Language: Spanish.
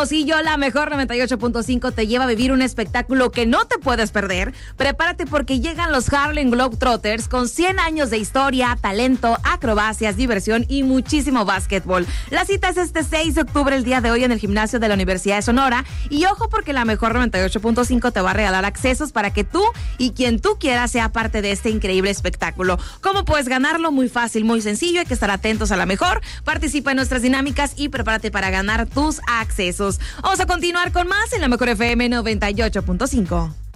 Hermosillo, la mejor 98.5 te lleva a vivir un espectáculo que no te puedes perder. Prepárate porque llegan los Harlem Globetrotters con 100 años de historia, talento, acrobacias, diversión y muchísimo básquetbol. La cita es este 6 de octubre, el día de hoy, en el gimnasio de la Universidad de Sonora. Y ojo, porque la mejor 98.5 te va a regalar accesos para que tú y quien tú quieras sea parte de este increíble espectáculo. ¿Cómo puedes ganarlo? Muy fácil, muy sencillo. Hay que estar atentos a la mejor. Participa en nuestras dinámicas y prepárate para ganar tus accesos. Vamos a continuar con más en la mejor FM 98.5.